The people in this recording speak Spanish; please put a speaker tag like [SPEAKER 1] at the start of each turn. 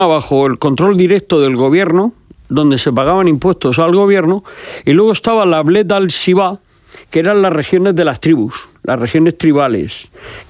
[SPEAKER 1] bajo el control directo del gobierno, donde se pagaban impuestos al gobierno, y luego estaba la Bled al-Sibá, que eran las regiones de las tribus, las regiones tribales,